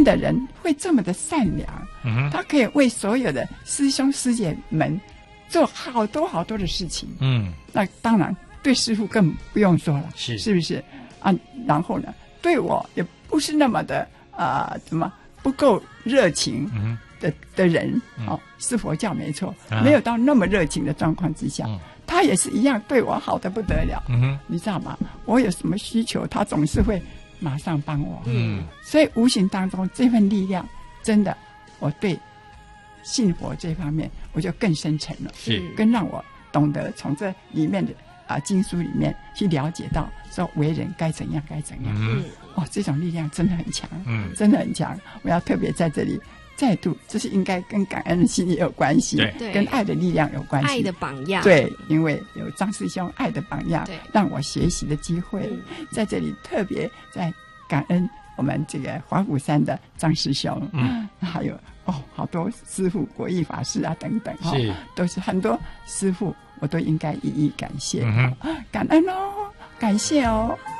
的人会这么的善良，他可以为所有的师兄师姐们做好多好多的事情。那当然对师父更不用说了，是不是啊？然后呢，对我也不是那么的怎么不够热情的人，是佛教没错，没有到那么热情的状况之下，他也是一样对我好的不得了。你知道吗？我有什么需求，他总是会马上帮我。所以无形当中这份力量，真的，我对信佛这方面我就更深沉了，更让我懂得从这里面的经书里面去了解到说为人该怎样该怎样。这种力量真的很强，真的很强。我要特别在这里再度，这是应该跟感恩的心也有关系，跟爱的力量有关系， 爱的榜样。 对，因为有张师兄爱的榜样，让我学习的机会，在这里特别在感恩我们这个华虎山的张师兄，还有好多师父国义法师等等，都是很多师父，我都应该一一感谢，感恩哦，感谢哦。